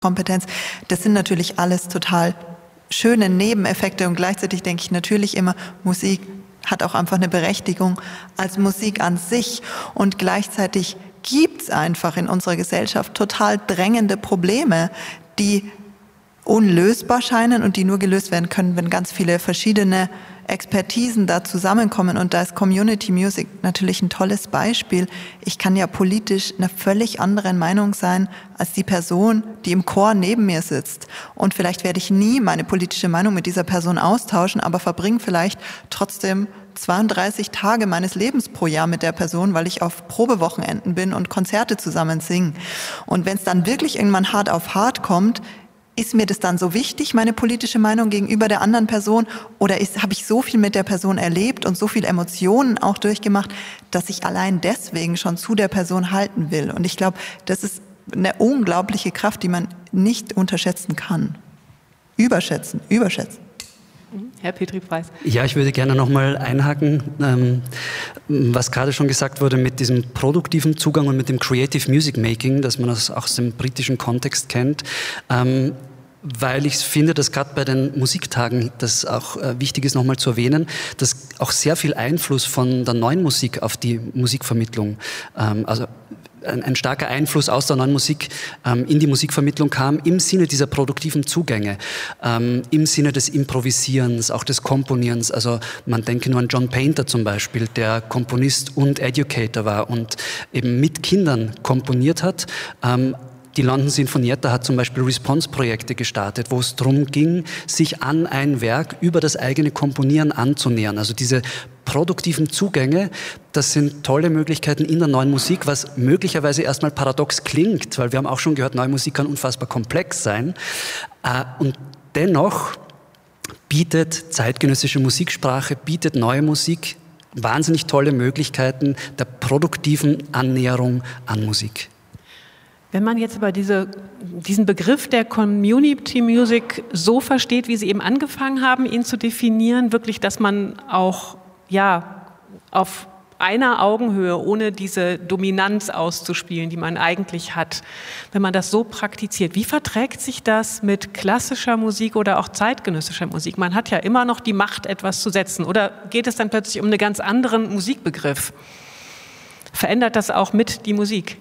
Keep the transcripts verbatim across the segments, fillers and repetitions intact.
Kompetenz. Das sind natürlich alles total schöne Nebeneffekte und gleichzeitig denke ich natürlich immer, Musik hat auch einfach eine Berechtigung als Musik an sich und gleichzeitig gibt es einfach in unserer Gesellschaft total drängende Probleme, die unlösbar scheinen und die nur gelöst werden können, wenn ganz viele verschiedene Expertisen da zusammenkommen. Und da ist Community Music natürlich ein tolles Beispiel. Ich kann ja politisch einer völlig anderen Meinung sein als die Person, die im Chor neben mir sitzt. Und vielleicht werde ich nie meine politische Meinung mit dieser Person austauschen, aber verbringe vielleicht trotzdem zweiunddreißig Tage meines Lebens pro Jahr mit der Person, weil ich auf Probewochenenden bin und Konzerte zusammen singen. Und wenn es dann wirklich irgendwann hart auf hart kommt, ist mir das dann so wichtig, meine politische Meinung gegenüber der anderen Person, oder habe ich so viel mit der Person erlebt und so viel Emotionen auch durchgemacht, dass ich allein deswegen schon zu der Person halten will? Und ich glaube, das ist eine unglaubliche Kraft, die man nicht unterschätzen kann. Überschätzen, überschätzen. Herr Petri-Preis. Ja, ich würde gerne noch mal einhaken, ähm, was gerade schon gesagt wurde mit diesem produktiven Zugang und mit dem Creative Music Making, dass man das auch aus dem britischen Kontext kennt. Ähm, weil ich finde, dass gerade bei den Musiktagen das auch äh, wichtig ist, nochmal zu erwähnen, dass auch sehr viel Einfluss von der neuen Musik auf die Musikvermittlung, ähm, also ein, ein starker Einfluss aus der neuen Musik ähm, in die Musikvermittlung kam, im Sinne dieser produktiven Zugänge, ähm, im Sinne des Improvisierens, auch des Komponierens. Also man denke nur an John Painter zum Beispiel, der Komponist und Educator war und eben mit Kindern komponiert hat. Ähm, Die London Sinfonietta hat zum Beispiel Response-Projekte gestartet, wo es darum ging, sich an ein Werk über das eigene Komponieren anzunähern. Also diese produktiven Zugänge, das sind tolle Möglichkeiten in der neuen Musik, was möglicherweise erstmal paradox klingt, weil wir haben auch schon gehört, neue Musik kann unfassbar komplex sein. Und dennoch bietet zeitgenössische Musiksprache, bietet neue Musik wahnsinnig tolle Möglichkeiten der produktiven Annäherung an Musik. Wenn man jetzt aber diese, diesen Begriff der Community Music so versteht, wie Sie eben angefangen haben, ihn zu definieren, wirklich, dass man auch ja, auf einer Augenhöhe, ohne diese Dominanz auszuspielen, die man eigentlich hat, wenn man das so praktiziert, wie verträgt sich das mit klassischer Musik oder auch zeitgenössischer Musik? Man hat ja immer noch die Macht, etwas zu setzen. Oder geht es dann plötzlich um einen ganz anderen Musikbegriff? Verändert das auch mit die Musik?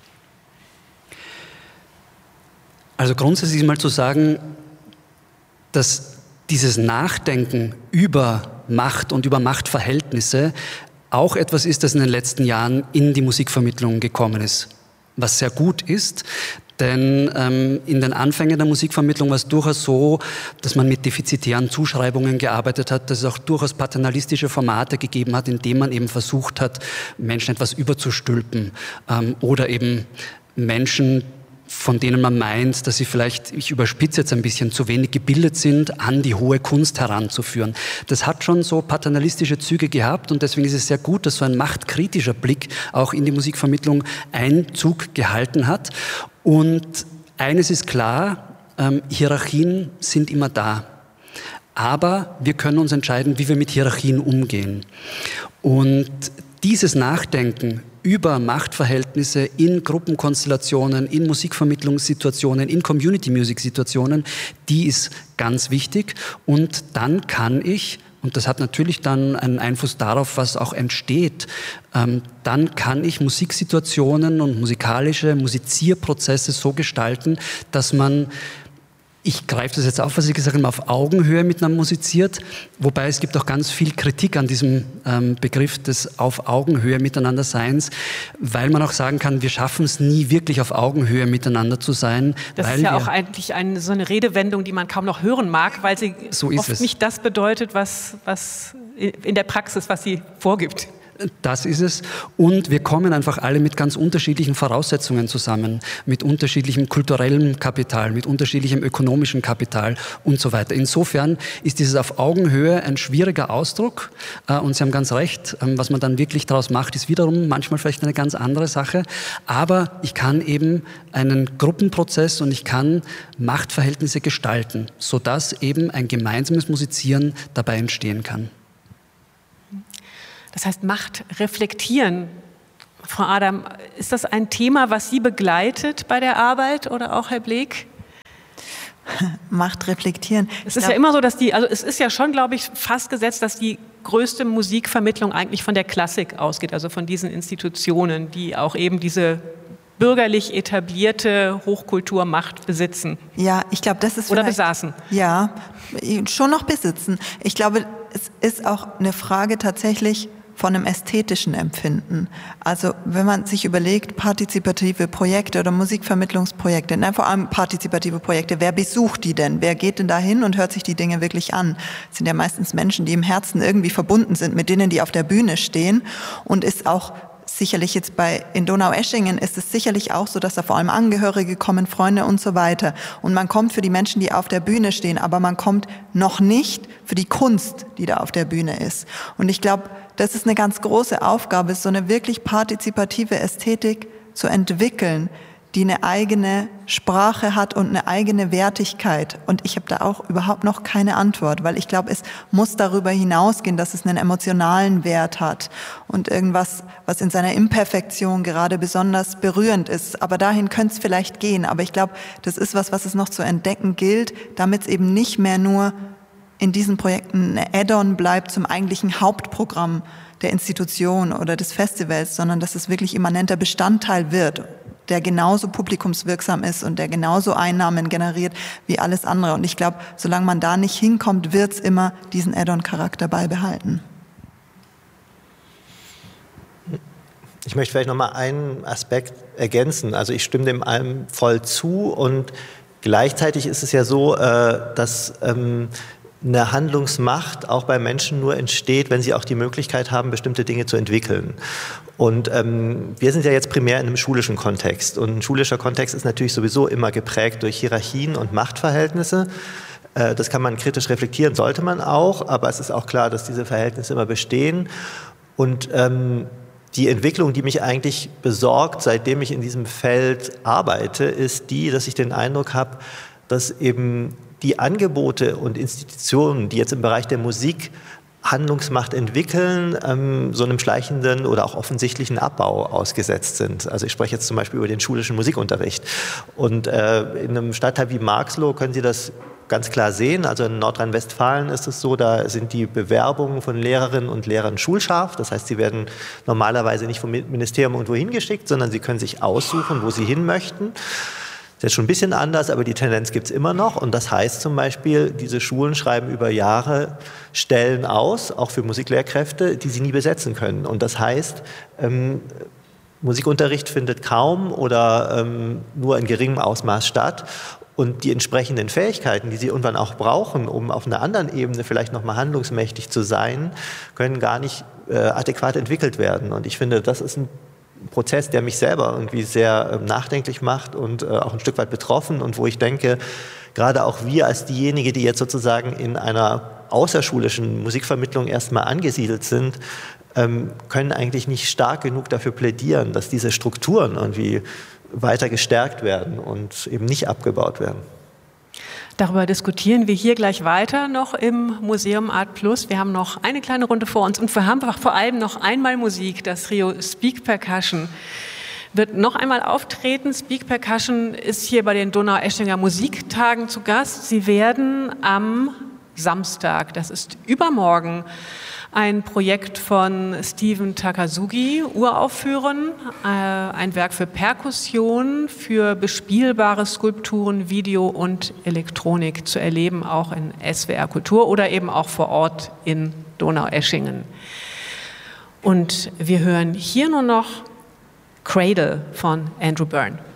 Also grundsätzlich mal zu sagen, dass dieses Nachdenken über Macht und über Machtverhältnisse auch etwas ist, das in den letzten Jahren in die Musikvermittlung gekommen ist. Was sehr gut ist, denn ähm, in den Anfängen der Musikvermittlung war es durchaus so, dass man mit defizitären Zuschreibungen gearbeitet hat, dass es auch durchaus paternalistische Formate gegeben hat, in denen man eben versucht hat, Menschen etwas überzustülpen ähm, oder eben Menschen, von denen man meint, dass sie vielleicht, ich überspitze jetzt ein bisschen, zu wenig gebildet sind, an die hohe Kunst heranzuführen. Das hat schon so paternalistische Züge gehabt und deswegen ist es sehr gut, dass so ein machtkritischer Blick auch in die Musikvermittlung Einzug gehalten hat. Und eines ist klar, ähm, Hierarchien sind immer da. Aber wir können uns entscheiden, wie wir mit Hierarchien umgehen. Und dieses Nachdenken über Machtverhältnisse in Gruppenkonstellationen, in Musikvermittlungssituationen, in Community-Music-Situationen, die ist ganz wichtig. Und dann kann ich, und das hat natürlich dann einen Einfluss darauf, was auch entsteht, ähm, dann kann ich Musiksituationen und musikalische Musizierprozesse so gestalten, dass man, ich greife das jetzt auf, was Sie gesagt haben, auf Augenhöhe miteinander musiziert, wobei es gibt auch ganz viel Kritik an diesem ähm, Begriff des auf Augenhöhe miteinander Seins, weil man auch sagen kann, wir schaffen es nie wirklich auf Augenhöhe miteinander zu sein. Das weil ist ja wir, auch eigentlich eine, so eine Redewendung, die man kaum noch hören mag, weil sie so ist oft es. nicht das bedeutet, was, was in der Praxis, was sie vorgibt. Das ist es. Und wir kommen einfach alle mit ganz unterschiedlichen Voraussetzungen zusammen, mit unterschiedlichem kulturellem Kapital, mit unterschiedlichem ökonomischem Kapital und so weiter. Insofern ist dieses auf Augenhöhe ein schwieriger Ausdruck. Und Sie haben ganz recht, was man dann wirklich daraus macht, ist wiederum manchmal vielleicht eine ganz andere Sache. Aber ich kann eben einen Gruppenprozess und ich kann Machtverhältnisse gestalten, sodass eben ein gemeinsames Musizieren dabei entstehen kann. Das heißt, Macht reflektieren. Frau Adam, ist das ein Thema, was Sie begleitet bei der Arbeit oder auch Herr Bleek? Macht reflektieren. Es ist ja immer so, dass die, also es ist ja schon, glaube ich, fast gesetzt, dass die größte Musikvermittlung eigentlich von der Klassik ausgeht, also von diesen Institutionen, die auch eben diese bürgerlich etablierte Hochkulturmacht besitzen. Ja, ich glaube, das ist oder besaßen. Ja, schon noch besitzen. Ich glaube, es ist auch eine Frage tatsächlich von einem ästhetischen Empfinden. Also wenn man sich überlegt, partizipative Projekte oder Musikvermittlungsprojekte, nein, vor allem partizipative Projekte, wer besucht die denn? Wer geht denn da hin und hört sich die Dinge wirklich an? Das sind ja meistens Menschen, die im Herzen irgendwie verbunden sind mit denen, die auf der Bühne stehen, und ist auch sicherlich jetzt bei, in Donaueschingen ist es sicherlich auch so, dass da vor allem Angehörige kommen, Freunde und so weiter. Und man kommt für die Menschen, die auf der Bühne stehen, aber man kommt noch nicht für die Kunst, die da auf der Bühne ist. Und ich glaube, das ist eine ganz große Aufgabe, so eine wirklich partizipative Ästhetik zu entwickeln, die eine eigene Sprache hat und eine eigene Wertigkeit. Und ich habe da auch überhaupt noch keine Antwort, weil ich glaube, es muss darüber hinausgehen, dass es einen emotionalen Wert hat und irgendwas, was in seiner Imperfektion gerade besonders berührend ist. Aber dahin könnte es vielleicht gehen. Aber ich glaube, das ist was, was es noch zu entdecken gilt, damit es eben nicht mehr nur in diesen Projekten ein Add-on bleibt zum eigentlichen Hauptprogramm der Institution oder des Festivals, sondern dass es wirklich immanenter Bestandteil wird, der genauso publikumswirksam ist und der genauso Einnahmen generiert wie alles andere. Und ich glaube, solange man da nicht hinkommt, wird es immer diesen Add-on-Charakter beibehalten. Ich möchte vielleicht noch mal einen Aspekt ergänzen. Also ich stimme dem allem voll zu, und gleichzeitig ist es ja so, dass eine Handlungsmacht auch bei Menschen nur entsteht, wenn sie auch die Möglichkeit haben, bestimmte Dinge zu entwickeln. Und ähm, wir sind ja jetzt primär in einem schulischen Kontext. Und ein schulischer Kontext ist natürlich sowieso immer geprägt durch Hierarchien und Machtverhältnisse. Äh, das kann man kritisch reflektieren, sollte man auch. Aber es ist auch klar, dass diese Verhältnisse immer bestehen. Und ähm, die Entwicklung, die mich eigentlich besorgt, seitdem ich in diesem Feld arbeite, ist die, dass ich den Eindruck habe, dass eben die Angebote und Institutionen, die jetzt im Bereich der Musik Handlungsmacht entwickeln, ähm, so einem schleichenden oder auch offensichtlichen Abbau ausgesetzt sind. Also ich spreche jetzt zum Beispiel über den schulischen Musikunterricht. Und äh, in einem Stadtteil wie Marxloh können Sie das ganz klar sehen. Also in Nordrhein-Westfalen ist es so, da sind die Bewerbungen von Lehrerinnen und Lehrern schulscharf. Das heißt, sie werden normalerweise nicht vom Ministerium irgendwo hingeschickt, sondern sie können sich aussuchen, wo sie hin möchten. Das ist schon ein bisschen anders, aber die Tendenz gibt es immer noch. Und das heißt zum Beispiel, diese Schulen schreiben über Jahre Stellen aus, auch für Musiklehrkräfte, die sie nie besetzen können. Und das heißt, ähm, Musikunterricht findet kaum oder ähm, nur in geringem Ausmaß statt. Und die entsprechenden Fähigkeiten, die sie irgendwann auch brauchen, um auf einer anderen Ebene vielleicht nochmal handlungsmächtig zu sein, können gar nicht äh, adäquat entwickelt werden. Und ich finde, das ist ein Prozess, der mich selber irgendwie sehr äh, nachdenklich macht und äh, auch ein Stück weit betroffen, und wo ich denke, gerade auch wir als diejenigen, die jetzt sozusagen in einer außerschulischen Musikvermittlung erstmal angesiedelt sind, ähm, können eigentlich nicht stark genug dafür plädieren, dass diese Strukturen irgendwie weiter gestärkt werden und eben nicht abgebaut werden. Darüber diskutieren wir hier gleich weiter noch im Museum Art Plus. Wir haben noch eine kleine Runde vor uns und wir haben vor allem noch einmal Musik. Das Trio Speak Percussion wird noch einmal auftreten. Speak Percussion ist hier bei den Donaueschinger Musiktagen zu Gast. Sie werden am Samstag, das ist übermorgen, ein Projekt von Steven Takasugi uraufführen, äh, ein Werk für Perkussion, für bespielbare Skulpturen, Video und Elektronik zu erleben, auch in S W R Kultur oder eben auch vor Ort in Donaueschingen. Und wir hören hier nur noch Cradle von Andrew Byrne.